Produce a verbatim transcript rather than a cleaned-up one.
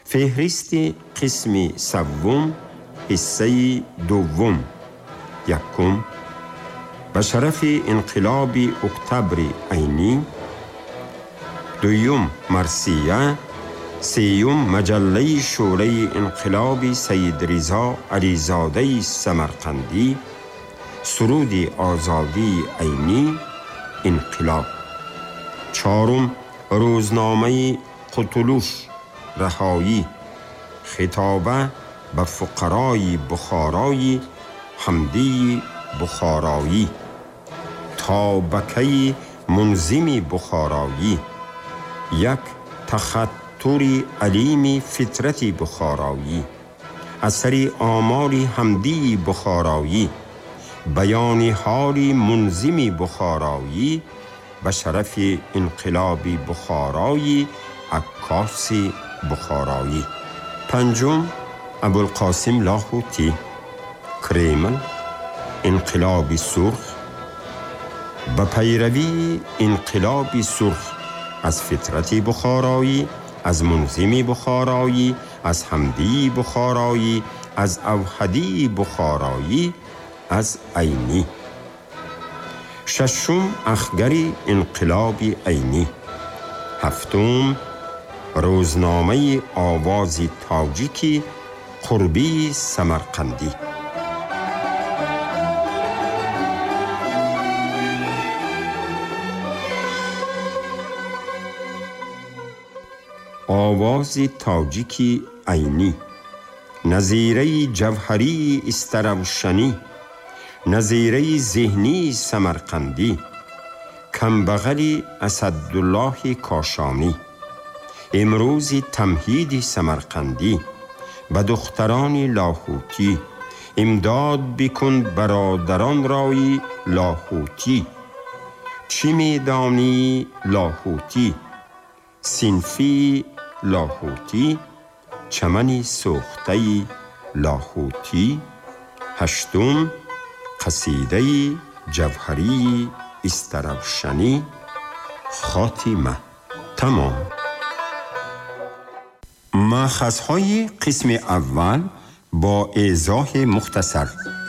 فهرست قسم سوم حصه دوم. یکم، به شرف انقلاب اکتبر عینی. دویم، مرثیه. سیوم، مجله شورای انقلاب سید رضا علیزاده سمرقندی. سرود آزادی عینی، انقلاب. چهارم، روزنامه قتلوش، رهایی. خطابه به فقرای بخارای حمدی بخارایی. تابکه منظم بخارایی. یک، تخطر علیم فطرت بخارایی. اثر آمال حمدی بخارایی. بیان حال منظم بخارایی به شرف انقلاب بخارایی عکاس بخارایی. پنجم، ابوالقاسم لاهوتی، کرمل، انقلاب سرخ. به پیروی انقلاب سرخ از فطرت بخارایی، از منظم بخارایی، از حمدی بخارایی، از اوحدی بخارایی، از عینی. ششم، اخگر انقلاب عینی. هفتم، روزنامه آواز تاجیکی قربی سمرقندی. آواز تاجیکی عینی، نظیره جوهری استروشنی، نظیره ذهنی سمرقندی، کمبغل اسدالله کاشانی. امروز تمهید سمرقندی، به دختران لاهوتی. امداد بکن برادران رای لاهوتی. چی میدانی لاهوتی؟ صنفی لاهوتی، چمنی سوخته لاهوتی. هشتم، قصیده جوهری استروشنی، خاتمه. تمام. مأخذهای قسم اول با ایضاح مختصر.